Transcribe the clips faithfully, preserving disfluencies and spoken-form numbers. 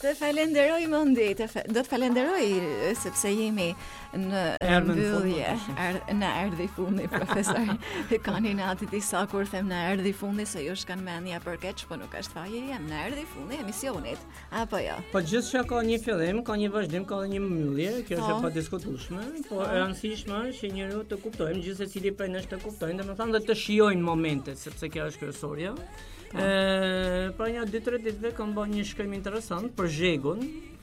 Të falenderoj Mundi, të fa... do të falenderoj sepse jemi në mbyllje, er, në erdhi fundi profesor. Kanë natë disa kur them në erdhi fundi se ju shkan mendja për keq, po nuk është fare jam në erdhi fundi emisionit. Apo jo. Po gjithçka ka një fillim, ka një vazhdim, ka një mbyllje, kjo është e padiskutueshme, po e rëndësishme është që njeriu të kuptojmë, gjithsesi cili prej nesh të kuptojnë, domethënë dhe të shijojnë momentet, sepse kjo është kryesorja. E, pra një dy tre ditëve kam bërë një shkrim interesant për zhegun.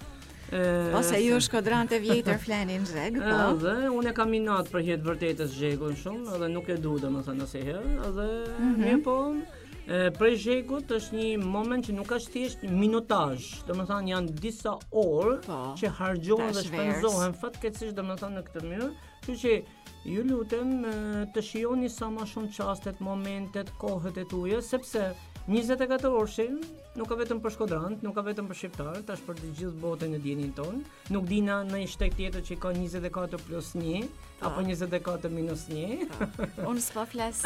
Ose ju shkodrant e vjetër flenin zheg, po. Edhe unë kam minat për hjet vërtetës zhegun shumë, edhe nuk e du domethënë asnjëherë, edhe mm-hmm. mirë po. E, prej zhegut është një moment që nuk është thjesht minutazh, domethënë janë disa orë po, që harxhohen dhe shpenzohen fatkeqësisht domethënë në këtë mënyrë, kështu që ju lutem të shijoni sa më shumë çastet, momentet, kohët e tuaja, sepse njëzet e katër orë nuk ka vetëm për shkodrant, nuk ka vetëm për shqiptarët, tash për të gjithë botën e dijenin ton. Nuk dina në një shtet tjetër që ka njëzet e katër plus një, apo njëzet e katër minus një. Unë s'po flas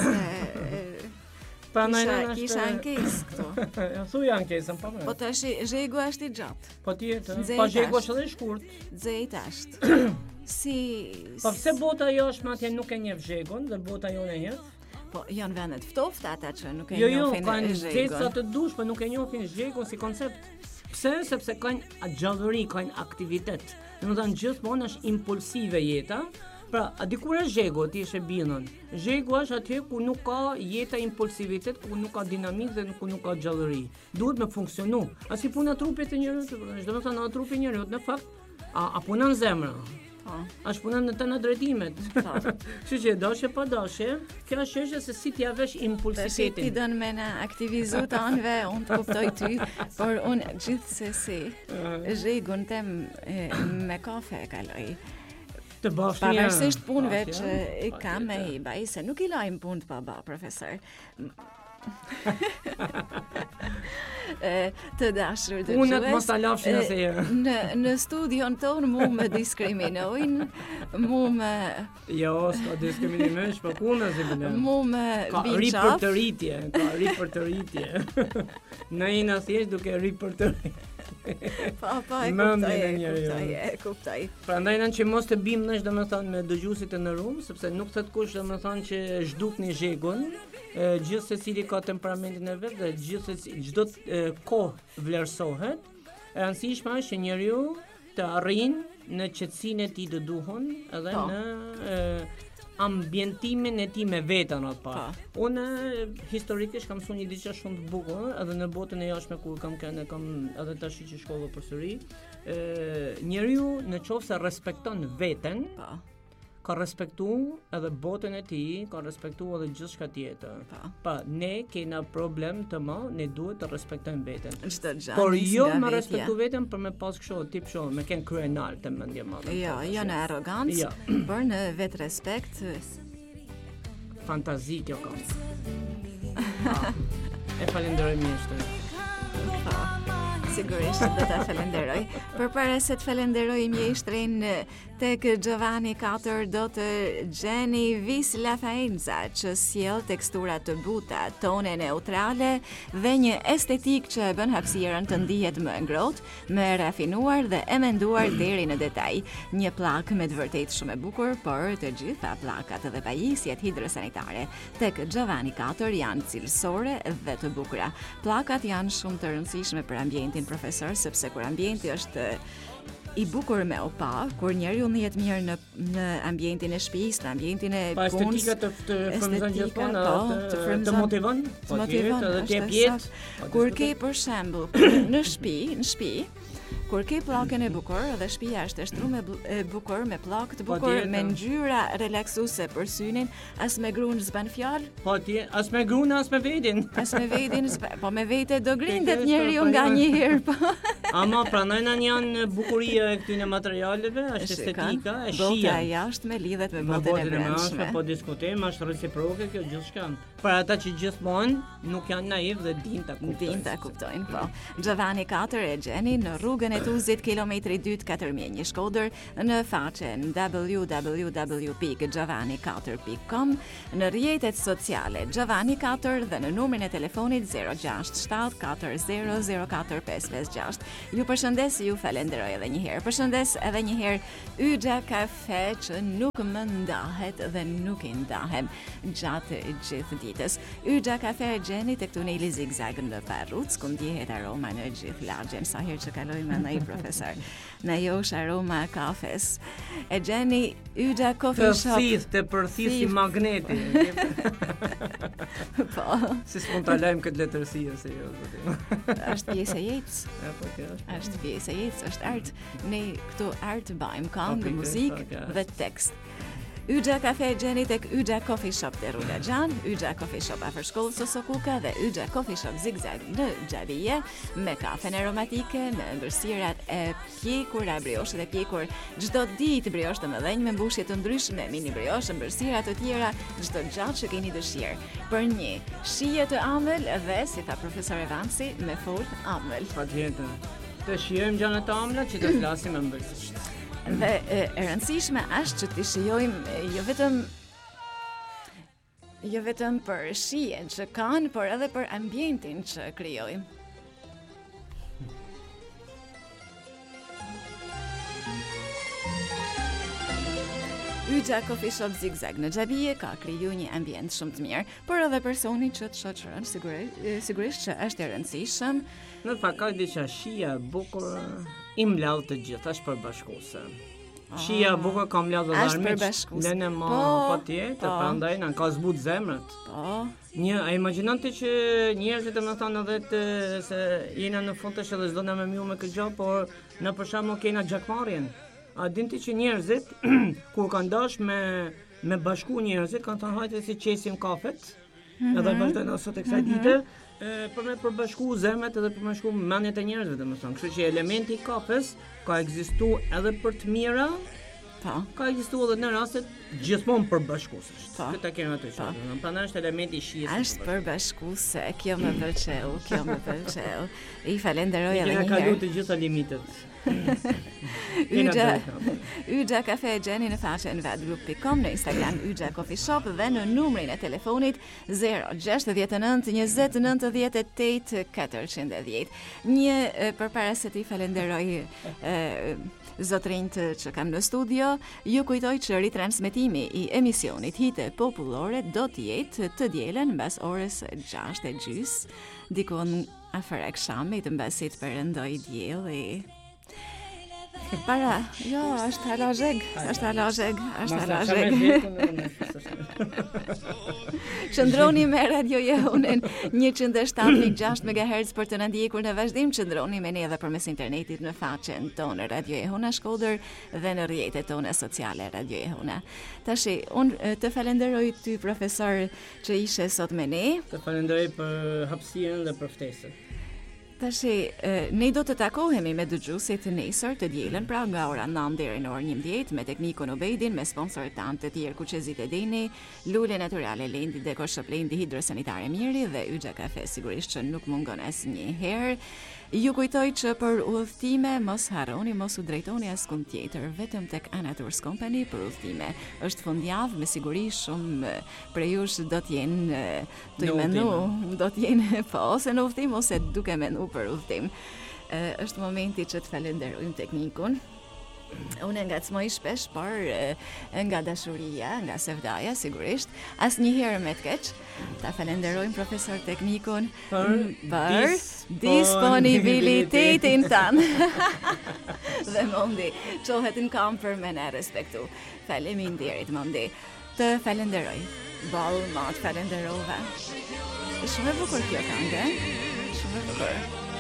Pa kisha, kisha ankes këtu. Thuaj ankesën, pa më. Po tash zhegu është i gjatë. Po tjetër, pa zhegu është edhe i shkurt. Nxehtë është. Si Po pse bota joshme atje nuk e njeh zhegun dhe bota jonë e njeh? Po janë vendet ftofta ata që nuk e jo, njohin jo, kanë zhegun. sa të dush, po nuk e njohin zhegun si koncept. Pse? Sepse kanë gjallëri, kanë aktivitet. Domethënë gjithmonë është impulsive jeta. Pra, a di kur është zhegu, ti është e binën. Zhegu është atje ku nuk ka jeta impulsivitet, ku nuk ka dinamik dhe ku nuk ka gjallëri. Duhet me funksionu. A si puna trupit të njerëzit, domethënë na trupi i njerëzit në fakt a, a punon zemra. Është punon në të në drejtimet. Kështu që dashje pa dashje, kjo është çështja se si t'ia vesh impulsitetin. Ti don me na aktivizu të anëve, unë të kuptoj ty, por unë gjithsesi zhegun tem e, me kafe e kaloj. Të bash një. Pavarësisht punëve që i kam me i baj, se nuk i lajm punë pa bë, profesor. E, të dashur të punët mos ta lafshin asë herë. Në në studion ton mu më diskriminojnë, mu më jo, s'ka diskriminimesh, po punën si bënen. Mu më ka ri për të rritje, ka ri për të rritje. Në i në thjesht duke ri për të rritje. Pa, pa, e kuptoj, e kuptoj, e kuptoj. Prandaj nën që mos të bim nesh domethënë me dëgjuesit e në rum, sepse nuk thot kush domethënë që zhdukni zhegun, gjithë secili ka temperamentin e vet dhe gjithë çdo kohë vlerësohet. E rëndësishme është që njeriu të arrijë në qetësinë e tij të duhur edhe pa. Në e, ambientimin e tij me veten atë pa. Unë historikisht kam mësuar një diçka shumë të bukur, edhe në botën e jashtme kur kam kanë kam edhe tash që shkolla përsëri, ë njeriu në qoftë se respekton veten, pa. Ka respektu edhe botën e tij, ka respektu edhe gjithçka tjetër. Pa. pa, ne kena problem të më, ne duhet të respektojmë veten. Por jo me respektu veten për me pas kështu tip shoh, me ken kryenal të mendje madhe. Jo, jo në arrogancë, ja. Por në vet respekt. Fantazi kjo ka. E falenderoj mjeshtër. Sigurisht do ta falenderoj. Përpara se të falenderoj mjeshtrin tek Giovanni katër do të gjeni Vis La Faenza që sjell tekstura të buta, tone neutrale dhe një estetik që e bën hapësirën të ndihet më ngrohtë, më rafinuar dhe e menduar deri në detaj. Një pllak me të vërtetë shumë e bukur, por të gjitha pllakat dhe pajisjet hidrosanitare tek Giovanni katër janë cilësore dhe të bukura. Pllakat janë shumë të rëndësishme për ambientin profesor, sepse kur ambienti është i bukur me opa, kur njeriu ndihet mirë në në ambientin e shtëpisë, në ambientin e punës, estetika të të frymëzon gjithmonë, të, të motivon, të motivon, të jep jetë. Kur ke për shembull në shtëpi, në shtëpi kur ke pllakën e bukur dhe shtëpia është e shtruar e bukur me pllakë të bukur me ngjyra relaksuese për synin, as me gruan s'ban fjalë. Po ti, as me gruan as me vetin. As me vetin, po me vete do grindet njeriu nga një herë, po. Ama pranoj na janë bukuria e këtyre materialeve, është estetika, e shija. Bota jashtë me lidhet me botën e brendshme. Po diskutojmë, është reciproke kjo gjithçka. Për ata që gjithmonë nuk janë naiv dhe din ta kuptojnë. Din ta kuptojnë, po. Giovanni katër e gjeni në rrugën e Tuzit, kilometri dy katër mijë një Shkodër, në faqen w w w pikë giovanni katër pikë com, në rrjetet sociale Giovanni katër dhe në numrin e telefonit zero gjasht shtat katër zero zero katër pesë pesë gjasht. Ju përshëndes, ju falenderoj edhe një herë. Përshëndes edhe një herë Yxha Kafe që nuk më ndahet dhe nuk i ndahem gjatë gjithë ditës. Yxha Kafe e gjeni tek tuneli Zigzag në Parruc, ku ndjehet aroma në gjithë lagjen. Sa herë që kaloj me ndaj profesor, na josh aroma e kafes. E gjeni Yxha Coffee Shop. Të thith, të përthith si magneti. Po. Si s'mund ta lajm këtë letërsi se jo. Është pjesë e jetës. Ja, po kjo është. Është pjesë e jetës, është art. Ne këtu art bëjmë, këngë, muzikë dhe tekst. Yxha Kafe e gjeni tek Yxha Coffee Shop te Rruga Gjan, Yxha Coffee Shop afër shkollës Sosokuka dhe Yxha Coffee Shop Zigzag në Xhavije me kafen aromatike, me ëmbëlsirat e pjekura, brioshët e pjekur çdo ditë, briosh të mëdhenj me mbushje të ndryshme, mini briosh, ëmbëlsira të tjera, çdo gjatë që keni dëshirë. Për një shije të ëmbël dhe si tha profesor Evansi, me fol ëmbël. Patjetër. Të shijojmë gjëra të ëmbla që të flasim ëmbëlsisht. Dhe e, e rëndësishme është që t'i shijojmë jo vetëm jo vetëm për shijen që kanë, por edhe për ambientin që krijojmë. Yxha Coffee Shop Zigzag në Xhavije ka kriju një ambient shumë të mirë, por edhe personi që të shoqëron sigurisht, sigurisht që është e rëndësishëm. Në fakt ka diçka shija e bukur i mladh të gjithë, është përbashkuese. Shija e bukur ka mladh dhe Është armiq. përbashkuese. Lënë më Po, patjetër, po. prandaj na ka zbut zemrat. Po, Një, a imagjinon ti që njerëzit e më thonë edhe të, se jena në fund të shëllës do na me mju me këtë gjë, por në për shembull kena gjakmarrjen. A din ti që njerëzit kur kanë dash me me bashku njerëzit kanë thënë hajde si qesim kafet, mm-hmm. edhe vazhdojnë sot e kësaj mm-hmm. dite, e, për me përbashku zemrat edhe për me bashku mendjet e njerëzve, domethënë. Kështu që elementi i kafes ka ekzistuar edhe për të mira, po. ka ekzistuar edhe në rastet gjithmonë përbashkuesesh. Po. Këtë kemi aty Po. çfarë. Prandaj është elementi i shijes. Është përbashkuese, kjo më pëlqeu, kjo më pëlqeu. I falenderoj edhe Ne një kalu herë. të gjitha limitet. Yxha Yxha Kafe e gjeni në faqen vatgroup punkt com, në Instagram Yxha Coffee Shop dhe në numrin e telefonit zero gjasht e nënt njëzet nëntëdhjetë e tetë katërqind e dhjetë. Një e, përpara se ti falenderoj e, zotrinjt që kam në studio, ju kujtoj që ritransmetimi i emisionit Hite Popullore do të jetë të dielen mbas orës gjashtë e gjys, dikon afër akşamit mbasit perëndoi dielli. Para, jo, është hala zheg, është hala zheg, është hala zheg. Qëndroni me Radio Jehunen njëqind e shtatë pikë gjashtë megahertz për të na ndjekur në vazhdim. Qëndroni me ne edhe përmes internetit në faqen tonë Radio Jehuna Shkodër dhe në rrjetet tona sociale Radio Jehuna. Tashi, unë të falenderoj ty profesor që ishe sot me ne. Të falenderoj për hapësirën dhe për ftesën. Tashi, ne do të takohemi me dëgjuesit nesër të dielën, pra nga ora nëntë deri në orën njëmbëdhjetë me teknikun Obejdin, me sponsorët tanë të tjerë Kuqezit e Deni, Lule Naturale Lendi, Dekor Shop Lendi, Hidrosanitare Miri dhe Yxha Kafe, sigurisht që nuk mungon asnjëherë. Ju kujtoj që për udhëtime mos harroni, mos u drejtoni askund tjetër, vetëm tek Anaturs Company për udhëtime. Është fundjavë, me siguri shumë prej jush do të jenë të menu, do të jenë po ose në udhëtim ose duke menu për udhëtim. Është momenti që të falenderojmë teknikun. Unë ngacmoj shpesh, por nga dashuria, nga sevdaja, sigurisht, asnjëherë me të keq. Ta falenderojmë profesor teknikun për, për disponibilitetin tanë. Dhe Mondi, qohet në kam për me ne respektu. Faleminderit, Mondi. Të falenderoj. Ball, ma të falenderova. Shumë e bukur kjo këngë, shumë e bukur.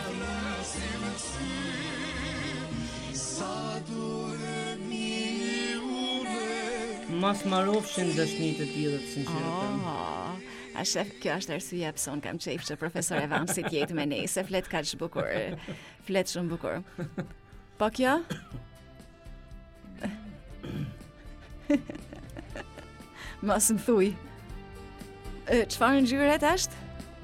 Mas marrofshin dashnitë të tjera të sinqerta. Oh, a shef, kjo është arsyeja pse un kam qejf që profesor Evansi të jetë me ne, se flet kaq bukur, flet shumë bukur. Po kjo? Mos më thuj. Çfarë ngjyret është?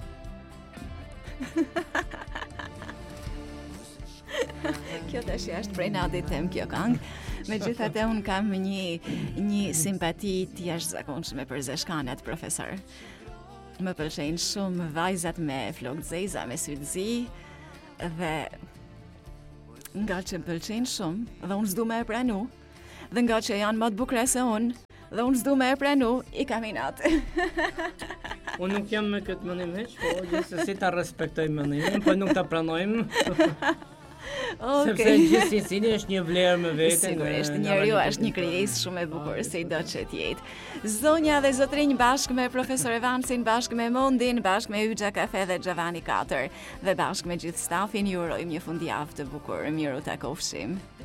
Kjo tash është prej natit tem kjo këngë. Megjithatë un kam një një simpati të jashtëzakonshme për zeshkanat, profesor. Më pëlqejnë shumë vajzat me flokë zeza, me sy të zi dhe Nga që më pëlqejnë shumë dhe unë s'du me e pranu, dhe nga që janë më të bukra se unë, dhe unë s'du me e pranu, i kam inat. Unë nuk jam me këtë mënim heq, po gjithë si ta respektoj mënimin, po nuk ta pranojmë. Okay. Sepse gjithsesi është një vlerë me veten. Sigurisht, njeriu është një krijesë shumë e bukur se i do që t'jetë. Zonja dhe zotrinj bashkë me profesor Evansin, bashkë me Mondin, bashkë me Yxha Kafe dhe Giovanni katër dhe bashkë me gjithë stafin ju urojmë një fundjavë të bukur. Miru takofshim.